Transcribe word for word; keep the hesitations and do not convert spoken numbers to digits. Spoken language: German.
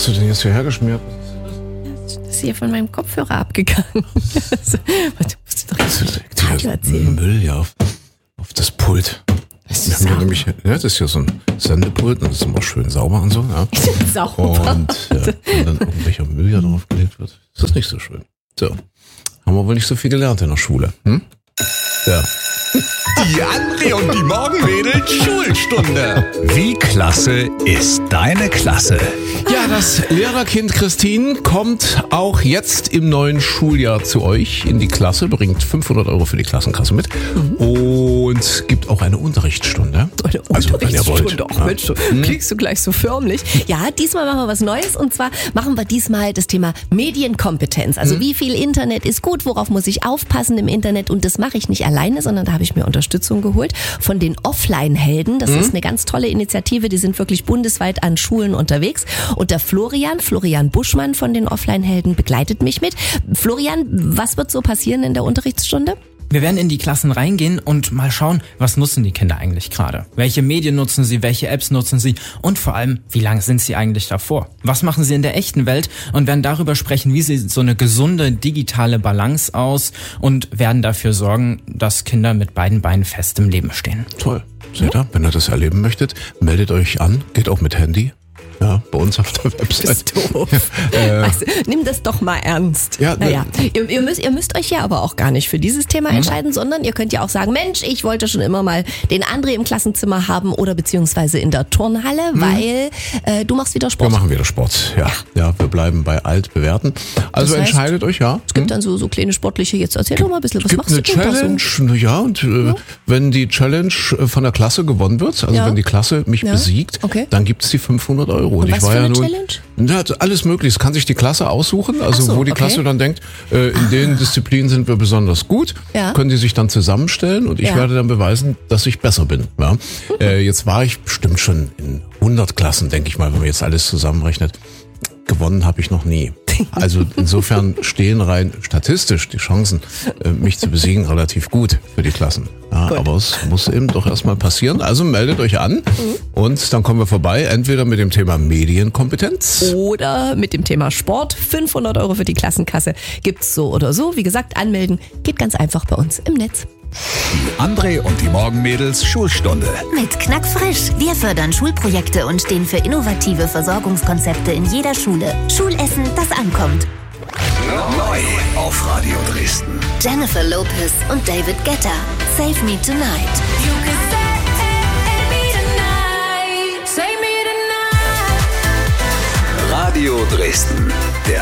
hast du denn jetzt hierher geschmiert? Das ist hier von meinem Kopfhörer abgegangen. Also, du musst doch nicht Radio erzählen. Müll hier auf, auf das Pult. Das Wir ist haben hier sauber. nämlich, ja, das ist hier so ein Sendepult und das ist immer schön sauber und so. Ja. Sauber. Und ja, wenn dann irgendwelcher Müll hier draufgelegt wird, ist das nicht so schön. So, haben wir wohl nicht so viel gelernt in der Schule. Hm? Ja. Die André und die Morgenmädels Schulstunde. Wie klasse ist deine Klasse? Ja, das Lehrerkind Christine kommt auch jetzt im neuen Schuljahr zu euch in die Klasse, bringt fünfhundert Euro für die Klassenkasse mit und gibt auch eine Unterrichtsstunde. Eine Also, wenn ihr wollt. Unterrichtsstunde. Ach Ja. Mensch, du klingst du gleich so förmlich. Ja, diesmal machen wir was Neues und zwar machen wir diesmal das Thema Medienkompetenz. Also wie viel Internet ist gut, worauf muss ich aufpassen im Internet und das mache ich nicht alleine, sondern da habe ich mir Unterstützung geholt von den Offline-Helden. Das ist eine ganz tolle Initiative, die sind wirklich bundesweit an Schulen unterwegs und der Florian, Florian Buschmann von den Offline-Helden begleitet mich mit. Florian, was wird so passieren in der Unterrichtsstunde? Wir werden in die Klassen reingehen und mal schauen, was nutzen die Kinder eigentlich gerade? Welche Medien nutzen sie, welche Apps nutzen sie und vor allem, wie lange sind sie eigentlich davor? Was machen sie in der echten Welt und werden darüber sprechen, wie sieht so eine gesunde digitale Balance aus und werden dafür sorgen, dass Kinder mit beiden Beinen fest im Leben stehen. Toll. Seht ihr, wenn ihr das erleben möchtet, meldet euch an, geht auch mit Handy. Ja, bei uns auf der Website. Bist doof. Weißt du, nimm das doch mal ernst. Ja, naja, ihr, ihr, müsst, ihr müsst euch ja aber auch gar nicht für dieses Thema entscheiden, sondern ihr könnt ja auch sagen, Mensch, ich wollte schon immer mal den André im Klassenzimmer haben oder beziehungsweise in der Turnhalle, weil äh, du machst wieder Wir Sport. machen wieder Sport, ja. Ja, wir bleiben bei altbewährten. Also Das heißt, entscheidet euch, ja. Es gibt dann so, so kleine sportliche, jetzt erzähl doch mal ein bisschen, was Es machst gibt du eine denn da so? Challenge, ja, und äh, wenn die Challenge äh, von der Klasse gewonnen wird, also Ja. wenn die Klasse mich Ja. besiegt, Okay. dann gibt's die fünfhundert Euro. Und ich was war für ja eine nun, Challenge? Ja, alles möglich. Es kann sich die Klasse aussuchen, also Ach so, wo die okay. Klasse dann denkt, äh, in den Disziplinen sind wir besonders gut, Ja. können die sich dann zusammenstellen und ich Ja. werde dann beweisen, dass ich besser bin. Ja. Äh, jetzt war ich bestimmt schon in hundert Klassen, denke ich mal, wenn man jetzt alles zusammenrechnet. Gewonnen habe ich noch nie. Also insofern stehen rein statistisch die Chancen, äh, mich zu besiegen, relativ gut für die Klassen. Ja, Gut. aber es muss eben doch erstmal passieren. Also meldet euch an und dann kommen wir vorbei, entweder mit dem Thema Medienkompetenz. Oder mit dem Thema Sport. fünfhundert Euro für die Klassenkasse gibt's so oder so. Wie gesagt, anmelden geht ganz einfach bei uns im Netz. André und die Morgenmädels Schulstunde. Mit Knackfrisch. Wir fördern Schulprojekte und stehen für innovative Versorgungskonzepte in jeder Schule. Schulessen, das ankommt. Neu auf Radio Dresden. Jennifer Lopez und David Guetta. Save Me Tonight. Radio Dresden. Der